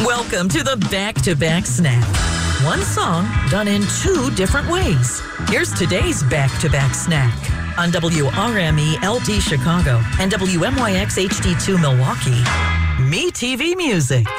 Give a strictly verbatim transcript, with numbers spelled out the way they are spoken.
Welcome to the Back-to-Back Snack. One song done in two different ways. Here's today's Back-to-Back Snack on W R M E L D Chicago and W M Y X H D two Milwaukee. Me T V Music.